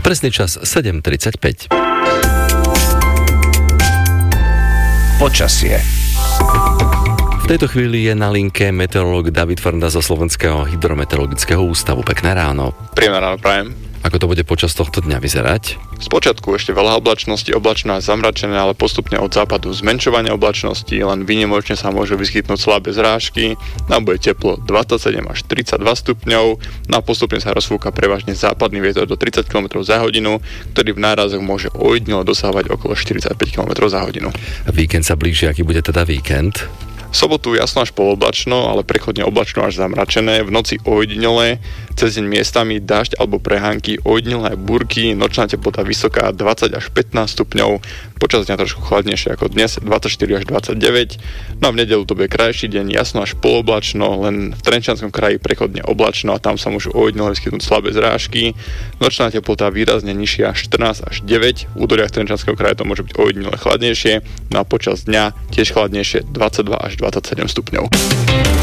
Presný čas 7:35. Počasie. V tejto chvíli je na linke meteorológ David Frnda zo Slovenského hydrometeorologického ústavu. Pekné ráno. Príjemné ráno prajem. Ako to bude počas tohto dňa vyzerať? Spočiatku ešte veľa oblačnosti, oblačno a zamračené, ale postupne od západu zmenšovanie oblačnosti, len výnimočne sa môžu vyskytnúť slabé zrážky, nám bude teplo 27 až 32 stupňov, no a postupne sa rozfúka prevažne západný vietor do 30 km za hodinu, ktorý v nárazoch môže ojedinelo dosávať okolo 45 km za hodinu. Víkend sa blíži, aký bude teda víkend? V sobotu jasno až poloblačno, ale prechodne oblačno až zamračené, v noci ojedinelé, cez deň miestami dažď alebo prehánky, ojedinelé búrky, nočná teplota vysoká 20 až 15 stupňov, počas dňa trošku chladnejšie ako dnes, 24 až 29, no a v nedeľu to bude krajší deň, jasno až poloblačno, len v Trenčianskom kraji prechodne oblačno a tam sa môžu ojedinelé vyskytnúť slabé zrážky, nočná teplota výrazne nižšia 14 až 9, v údoliach Trenčianskeho kraja to môže byť ojedinelé chladnejšie, no a počas dňa tiež chladnejšie 22 až 27 stupňov.